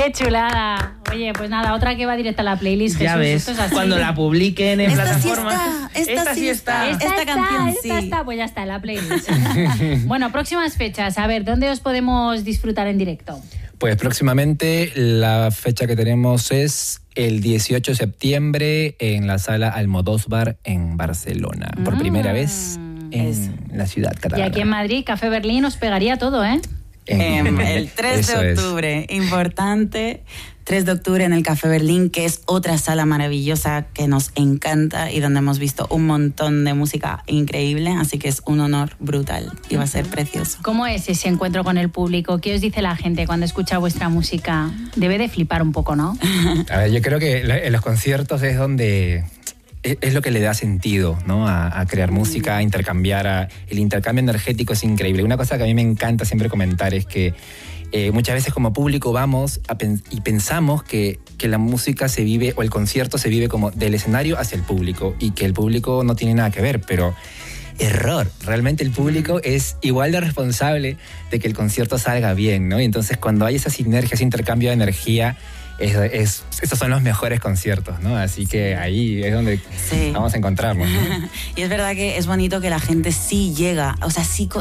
¡Qué chulada! Oye, pues nada, otra que va directa a la playlist. Ya Jesús, ves, esto es así. cuando la publiquen en Esta plataformas. Esta sí está. Esta canción esta sí. está, pues ya está en la playlist. Bueno, próximas fechas. A ver, ¿dónde os podemos disfrutar en directo? Pues próximamente la fecha que tenemos es el 18 de septiembre en la Sala Almodóvar en Barcelona. Por primera vez en la ciudad catalana. Y aquí en Madrid, Café Berlín os pegaría todo, ¿eh? El 3 Eso de es. octubre, importante. 3 de octubre en el Café Berlín, que es otra sala maravillosa que nos encanta y donde hemos visto un montón de música increíble, así que es un honor brutal y va a ser precioso. ¿Cómo es ese encuentro con el público? ¿Qué os dice la gente cuando escucha vuestra música? Debe de flipar un poco, ¿no? A ver, yo creo que en los conciertos es donde es lo que le da sentido, ¿no? A crear música, a intercambiar. El intercambio energético es increíble. Una cosa que a mí me encanta siempre comentar es que muchas veces como público vamos y pensamos que la música se vive, o el concierto se vive como del escenario hacia el público, y que el público no tiene nada que ver, pero error. Realmente el público es igual de responsable de que el concierto salga bien, ¿no? Y entonces cuando hay esa sinergia, ese intercambio de energía, esos son los mejores conciertos, ¿no? Así que ahí es donde vamos a encontrarnos, ¿no? Y es verdad que es bonito que la gente sí llega, o sea, sí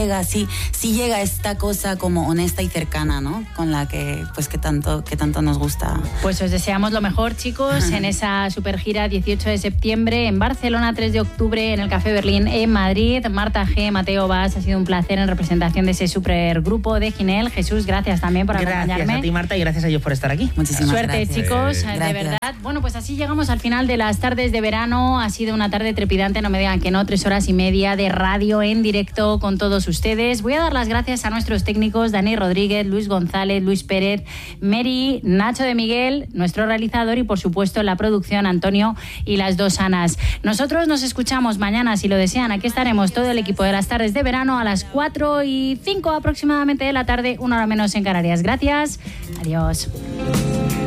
llega esta cosa como honesta y cercana, ¿no? Con la que, pues, que tanto nos gusta. Pues os deseamos lo mejor, chicos, en esa super gira 18 de septiembre en Barcelona, 3 de octubre en el Café Berlín en Madrid. Marta G, Mateo Bas, ha sido un placer en representación de ese supergrupo de Ginel. Jesús, gracias también por acompañarme. Gracias a ti, Marta, y gracias a ellos por estar aquí. Muchísimas Suerte, gracias. chicos, de Gracias. verdad. Bueno, pues así llegamos al final de las tardes de verano. Ha sido una tarde trepidante, no me digan que no, 3 horas y media de radio en directo con todos ustedes. Voy a dar las gracias a nuestros técnicos, Dani Rodríguez, Luis González, Luis Pérez, Mary, Nacho de Miguel, nuestro realizador, y por supuesto en la producción Antonio y las dos Anas. Nosotros nos escuchamos mañana, si lo desean. Aquí estaremos todo el equipo de las tardes de verano a las 4:05 aproximadamente de la tarde, 1 hora menos en Canarias. Gracias. Adiós.